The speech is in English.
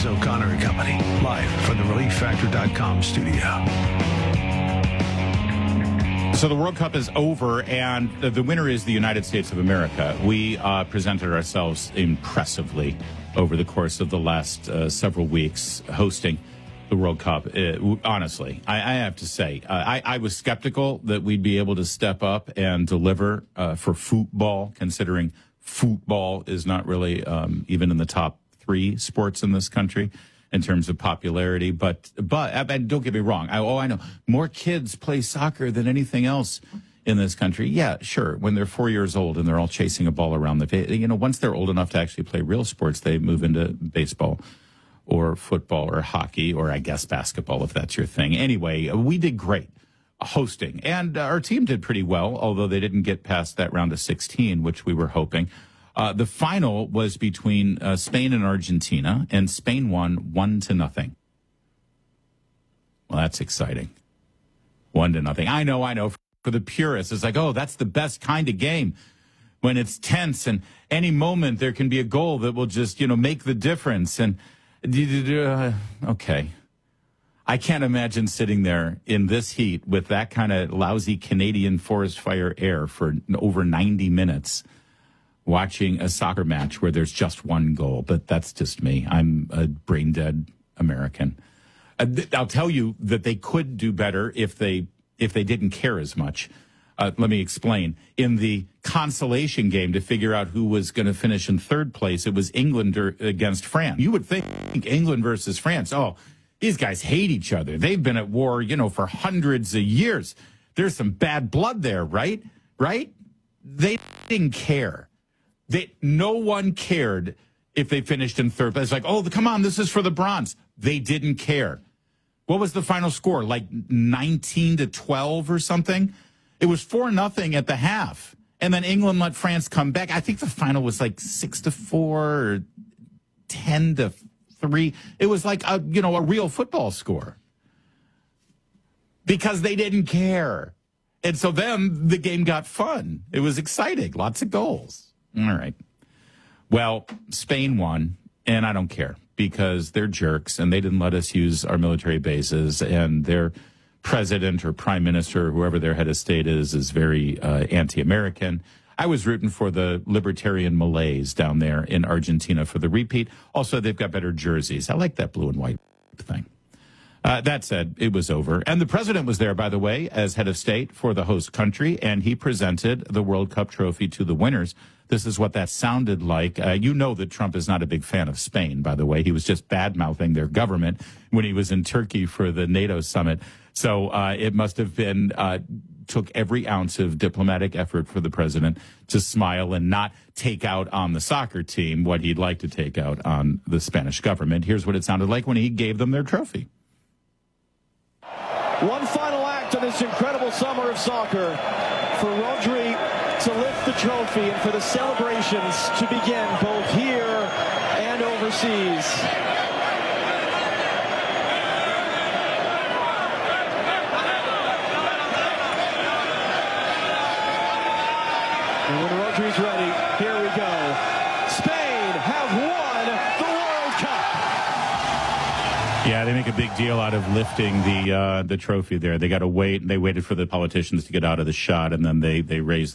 is O'Connor and Company, live from the ReliefFactor.com studio. So the World Cup is over, and the winner is the United States of America. We presented ourselves impressively over the course of the last several weeks hosting the World Cup. Honestly, I have to say, I was skeptical that we'd be able to step up and deliver for football, considering football is not really even in the top 3 sports in this country in terms of popularity. But don't get me wrong. I know more kids play soccer than anything else in this country. Yeah, sure. When they're 4 years old and they're all chasing a ball around the field, once they're old enough to actually play real sports, they move into baseball or football or hockey or I guess basketball, if that's your thing. Anyway, we did great hosting, and our team did pretty well, although they didn't get past that round of 16, which we were hoping. The final was between Spain and Argentina, and Spain won 1-0. Well, that's exciting. 1-0. I know. For the purists, it's like, oh, that's the best kind of game when it's tense, and any moment there can be a goal that will just, make the difference. And okay. I can't imagine sitting there in this heat with that kind of lousy Canadian forest fire air for over 90 minutes watching a soccer match where there's just one goal. But that's just me. I'm a brain-dead American. I'll tell you that they could do better if they didn't care as much. Let me explain. In the consolation game to figure out who was going to finish in third place, it was England against France. You would think England versus France. Oh, these guys hate each other. They've been at war, for hundreds of years. There's some bad blood there, right? Right? They didn't care. No one cared if they finished in third place. Like, oh, come on, this is for the bronze. They didn't care. What was the final score? Like 19-12 or something? It was 4-0 at the half. And then England let France come back. I think the final was like 6-4 or 10-3. It was like a real football score. Because they didn't care. And so then the game got fun. It was exciting. Lots of goals. All right. Well, Spain won, and I don't care because they're jerks, and they didn't let us use our military bases, and their president or prime minister, whoever their head of state is very anti-American. I was rooting for the libertarian Malays down there in Argentina for the repeat. Also, they've got better jerseys. I like that blue and white thing. That said, it was over. And the president was there, by the way, as head of state for the host country, and he presented the World Cup trophy to the winners. This is what that sounded like. You know that Trump is not a big fan of Spain, by the way. He was just bad-mouthing their government when he was in Turkey for the NATO summit. So it must have been took every ounce of diplomatic effort for the president to smile and not take out on the soccer team what he'd like to take out on the Spanish government. Here's what it sounded like when he gave them their trophy. One final act of this incredible summer of soccer for Rodri to lift the trophy and for the celebrations to begin both here and overseas. And when Rodri's ready, here we go. Spain have won the World Cup. Yeah, they make a big deal out of lifting the trophy there. They got to wait, and they waited for the politicians to get out of the shot, and then they raised